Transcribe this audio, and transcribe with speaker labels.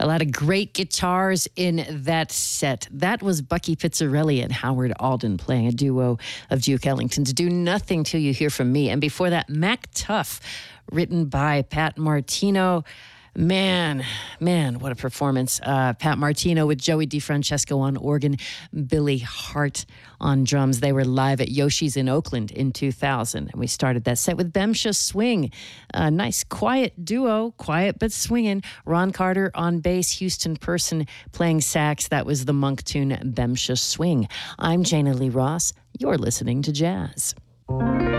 Speaker 1: A lot of great guitars in that set. That was Bucky Pizzarelli and Howard Alden playing a duo of Duke Ellington's Do Nothing Till You Hear From Me. And before that, Mac Tuff, written by Pat Martino. Man, what a performance. Pat Martino with Joey DeFrancesco on organ, Billy Hart on drums. They were live at Yoshi's in Oakland in 2000. And we started that set with Bemsha Swing. A nice quiet duo, quiet but swinging. Ron Carter on bass, Houston Person playing sax. That was the monk tune Bemsha Swing. I'm Jana Lee Ross. You're listening to Jazz.